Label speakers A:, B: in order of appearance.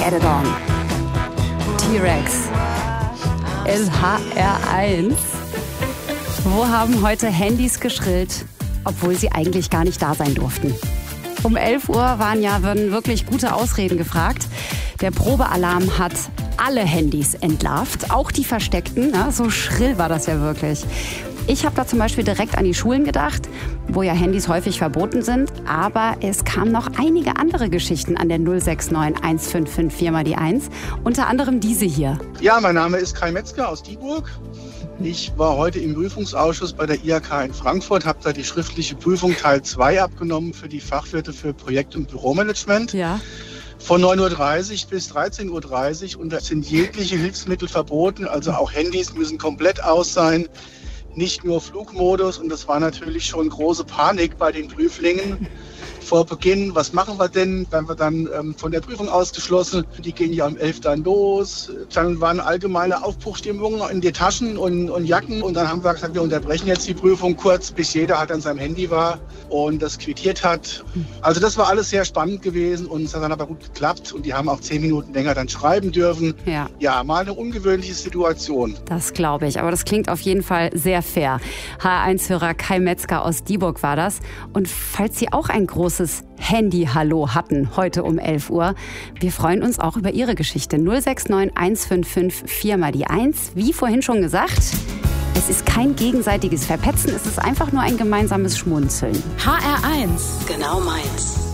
A: Get It On. T-Rex. SHR1. Wo haben heute Handys geschrillt, obwohl sie eigentlich gar nicht da sein durften? Um 11 Uhr wurden wirklich gute Ausreden gefragt. Der Probealarm hat alle Handys entlarvt, auch die versteckten. Ja, so schrill war das ja wirklich. Ich habe da zum Beispiel direkt an die Schulen gedacht, wo ja Handys häufig verboten sind. Aber es kamen noch einige andere Geschichten an der 069 155 4 mal die 1. Unter anderem diese hier.
B: Ja, mein Name ist Kai Metzger aus Dieburg. Ich war heute im Prüfungsausschuss bei der IHK in Frankfurt, habe da die schriftliche Prüfung Teil 2 abgenommen für die Fachwirte für Projekt- und Büromanagement.
A: Ja.
B: Von 9.30 Uhr bis 13.30 Uhr und da sind jegliche Hilfsmittel verboten, also auch Handys müssen komplett aus sein, nicht nur Flugmodus und das war natürlich schon große Panik bei den Prüflingen. Vor Beginn, was machen wir denn? Werden wir dann von der Prüfung ausgeschlossen? Die gehen ja um 11 dann los. Dann waren allgemeine Aufbruchstimmungen in die Taschen und Jacken. Und dann haben wir gesagt, wir unterbrechen jetzt die Prüfung kurz, bis jeder halt an seinem Handy war und das quittiert hat. Also das war alles sehr spannend gewesen und es hat dann aber gut geklappt. Und die haben auch 10 Minuten länger dann schreiben dürfen. Ja, mal eine ungewöhnliche Situation.
A: Das glaube ich, aber das klingt auf jeden Fall sehr fair. HR1-Hörer Kai Metzger aus Dieburg war das. Und falls Sie auch ein großes Handy-Hallo hatten heute um 11 Uhr. Wir freuen uns auch über Ihre Geschichte. 069 155 4 mal die 1. Wie vorhin schon gesagt, es ist kein gegenseitiges Verpetzen, es ist einfach nur ein gemeinsames Schmunzeln.
C: HR1. Genau meins.